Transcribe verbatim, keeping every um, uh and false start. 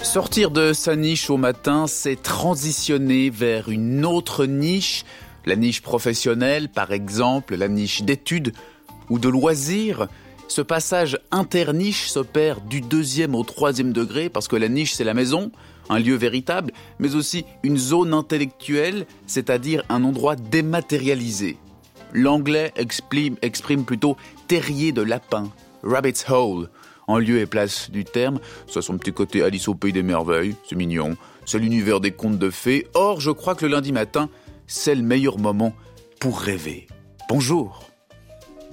Sortir de sa niche au matin, c'est transitionner vers une autre niche, la niche professionnelle par exemple, la niche d'études ou de loisirs. Ce passage interniche s'opère du deuxième au troisième degré parce que la niche c'est la maison, un lieu véritable, mais aussi une zone intellectuelle, c'est-à-dire un endroit dématérialisé. L'anglais exprime, exprime plutôt terrier de lapin, rabbit's hole, en lieu et place du terme. Ça a son petit côté Alice au pays des merveilles, c'est mignon, c'est l'univers des contes de fées. Or, je crois que le lundi matin, c'est le meilleur moment pour rêver. Bonjour.